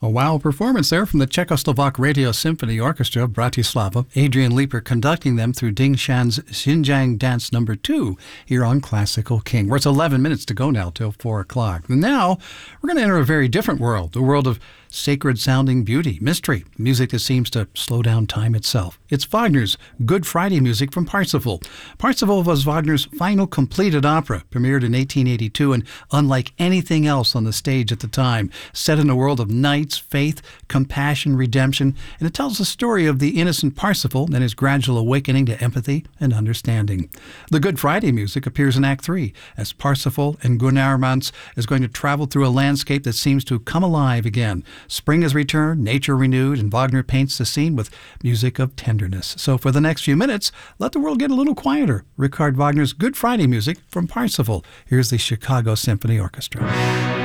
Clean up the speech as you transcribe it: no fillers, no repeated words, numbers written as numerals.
A wow performance there from the Czechoslovak Radio Symphony Orchestra of Bratislava. Adrian Leeper conducting them through Ding Shan's Xinjiang Dance No. 2 here on Classical King. Where it's 11 minutes to go now till 4 o'clock. And now we're going to enter a very different world, the world of sacred-sounding beauty, mystery, music that seems to slow down time itself. It's Wagner's Good Friday music from Parsifal. Parsifal was Wagner's final completed opera, premiered in 1882 and unlike anything else on the stage at the time, set in a world of knights, faith, compassion, redemption, and it tells the story of the innocent Parsifal and his gradual awakening to empathy and understanding. The Good Friday music appears in Act 3 as Parsifal and Gunnar is going to travel through a landscape that seems to come alive again. Spring has returned, nature renewed, and Wagner paints the scene with music of tenderness. So for the next few minutes, let the world get a little quieter. Richard Wagner's Good Friday music from Parsifal. Here's the Chicago Symphony Orchestra.